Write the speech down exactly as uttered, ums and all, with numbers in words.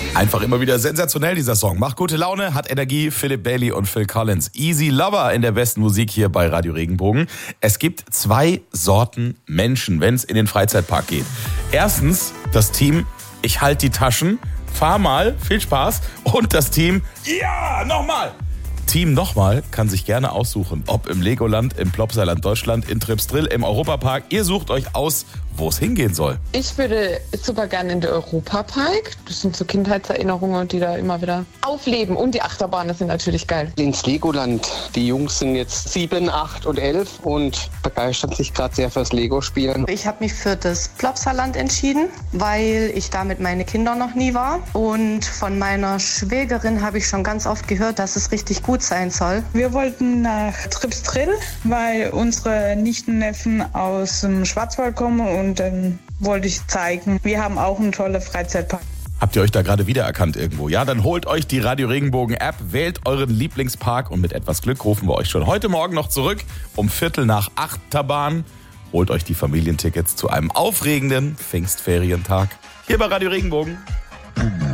Einfach immer wieder sensationell, dieser Song. Macht gute Laune, hat Energie. Philip Bailey und Phil Collins. Easy Lover in der besten Musik hier bei Radio Regenbogen. Es gibt zwei Sorten Menschen, wenn es in den Freizeitpark geht. Erstens das Team, ich halte die Taschen, fahr mal, viel Spaß. Und das Team, ja, nochmal. Team nochmal kann sich gerne aussuchen, ob im Legoland, im Plopsaland Deutschland, in Tripsdrill, im Europapark. Ihr sucht euch aus, wo es hingehen soll. Ich würde super gerne in den Europapark. Das sind so Kindheitserinnerungen, die da immer wieder aufleben. Und die Achterbahnen sind natürlich geil. Ins Legoland. Die Jungs sind jetzt sieben, acht und elf und begeistern sich gerade sehr fürs Lego-Spielen. Ich habe mich für das Plopsaland entschieden, weil ich da mit meinen Kindern noch nie war. Und von meiner Schwägerin habe ich schon ganz oft gehört, dass es richtig gut sein soll. Wir wollten nach Tripsdrill, weil unsere Nichten, Neffen aus dem Schwarzwald kommen und dann wollte ich zeigen, wir haben auch einen tollen Freizeitpark. Habt ihr euch da gerade wiedererkannt irgendwo? Ja, dann holt euch die Radio Regenbogen App, wählt euren Lieblingspark und mit etwas Glück rufen wir euch schon heute Morgen noch zurück um Viertel nach Achterbahn. Holt euch die Familientickets zu einem aufregenden Pfingstferientag hier bei Radio Regenbogen.